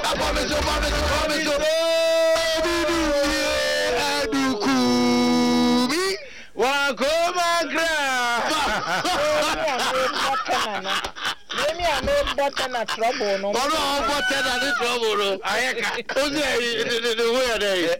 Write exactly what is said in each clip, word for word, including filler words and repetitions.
Promise, promise, promise. Adukumi. Wakoma gra. Let me have no button at trouble. No, no, button at trouble. I can't the way they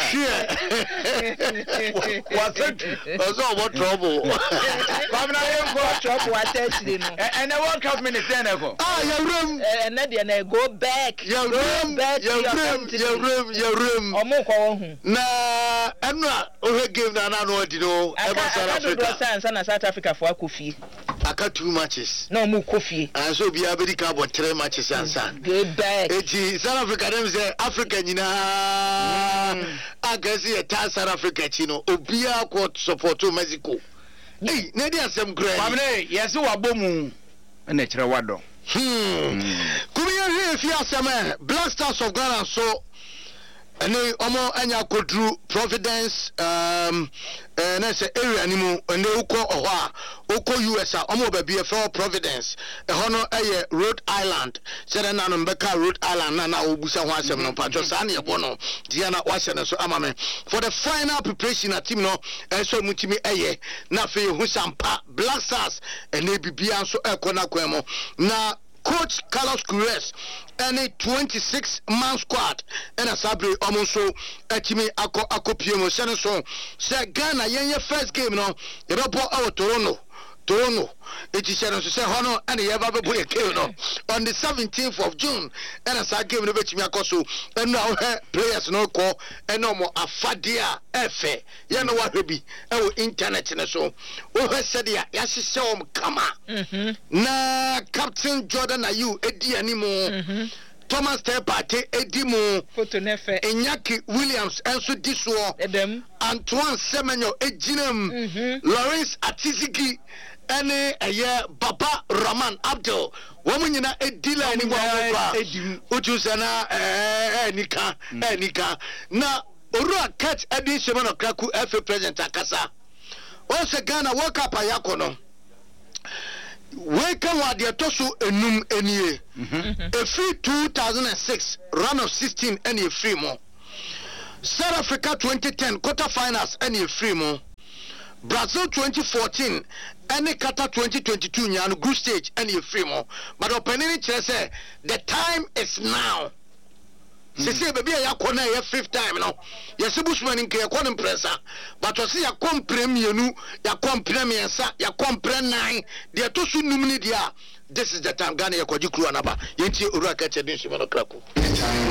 what's it? Also, what trouble? Come now, go trouble. I tell you, and I won't come minutes then. Ah, your room, and then go back. Your room, back, your room, your room, your room. Nah, I'm not. Oh, give that. I know what you know. I can't do South Africa for a coffee. I got two matches. No more coffee. And so be able to cover three matches and son. Good back. It's South Africa, them say African, you know. I guess see a time South Africa, you know. Obia court support to Mexico. Hey, Nadia some great. Yes, you are boom. And it's a wado. Hmm. Come here if you are some Black Stars of Ghana, so. And omo anya kodru Providence um eh na say area animu and they uko oha uko U S A omo ba B F L Providence e hono eye Rhode Island say na no mbeka Rhode Island na na obusa ho asem no patcho sa na yebo no dia na wase na so amame for the final preparation na team no e so mutimi eye na fe hu sampa Black Stars and e bibia so e kona kwemo na Coach Carlos Cruz and a twenty-six man squad and a sabre almost so at me ako ako piemo so say Ghana yen first game no you don't put our Toronto Toronto it is to say hono and you ever put a kill no on the seventeenth of June and as I game no bet me akoso and now players no call and no more afadia efe you know what be e internet na so o he said ya yasise om kama na Captain Jordan Ayew edi animo Thomas Tepate Edimu Photo nefe Inyaki Williams enso disuo edem Antoine Semenyo ejinem Lawrence Atizigi ene eye Baba Rahman Abdul womu nyina edila ni wa edim utusana eh nika eh nika na Orua catch Edin Shemano Kraku F A president akasa once Ghana World Cup ayakono Wake up the tosu enum enie. A free two thousand six round of sixteen any free more. South Africa twenty ten quarterfinals any free more. Brazil twenty fourteen any Qatar twenty twenty-two nyan group stage any free more. But opening say the time is now. Se se baby ya kona ya fifth time no. Ya se Bushman nke ya kona impressa. But o se ya kompre mienu, ya kompre miensa, ya kompre nine. Dia to su numni dia. This is the time Ghana ya kwaji kru anaba. Yenti Orua Catch Edin Shemano Kraku.